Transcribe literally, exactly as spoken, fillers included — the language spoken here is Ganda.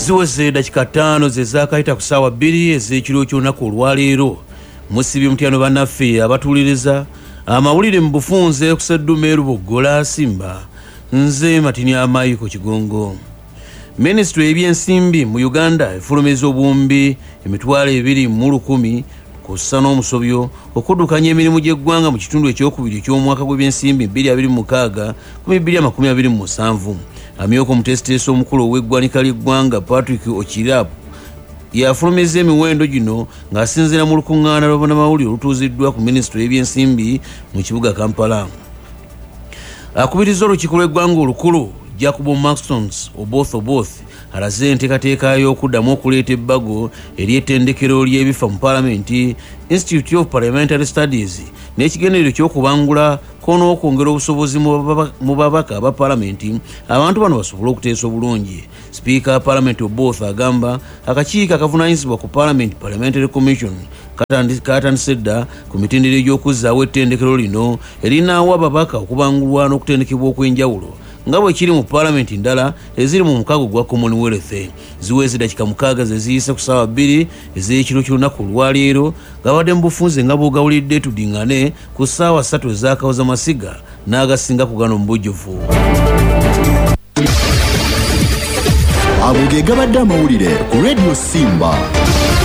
ziweze dakika ttaano ze zaakayita ku ssaawa bbiri ez'ekiro ky'olunaku olwaleero. Musibye mutyano bannaffe abatuuliriza amawulire mu bufunze ku Sseddume Ruboggola Simba. Nze Matini Amayiko Kigongo. Minisitule y'ebyensimbi mu Uganda efulumizza obuwumbi emitwalo ebiri mu lukumi kussa n'omusobyo okuddukanya emirimu gy'eggwanga mu kitundu ekyokubiri eky'omwaka gw'ebyensimbi bbiri abiri mu mukaaga kumi bbiri amakumi abiri mu musanvu. Amyuka omutesiteesi omukulu ow'eggwanika ly'eggwanga Patrick Okirapu yafulumizza emiwendo gino ng'asinziira mu lukuŋŋaana lwa bannamawulire olutuuziddwa ku minisitule y'ebyensimbi mu kibuga Kampala. Akubiriza olukiiko lw'eggwanga olukulu Jacob Maxons Oboth Oboth alaze enteekateeka y'okuddamu okuleeta ebbago ery'ettendekero ly'ebifa mu Paalamenti, Institute of Parliamentary Studies n'ekigenderero ky'okubangula n'okwongera obusobozi mu babaka aba Paalamenti abantu bano basobole okuteesa obulungi. Sipiika wa Paalamenti Oboth agamba akakiiko akavunaanyizibwa ku Paalamenti Parliamentary Commission katandise dda ku mitendera egy'okuzzaawo ettendekero lino erinaawo ababaka okubangulwa n'okutendekebwa okw'enjawulo nga bwe kiri mu Paalamenti ndala eziri mu mukago gwa Commonwealth. Ziweze dakika mukaaga ze ziyise ku ssaawa bbiri ez'ekiro ky'olunaku olwaleero ng'abadde mu bufunze nga bw'ogawulidde tuddingane ku ssaawa ssatu ez'akawoza masiga n'agasinga ku gano mu bujjuvu. Ago ge gabadde amawulire ku Radio Simba.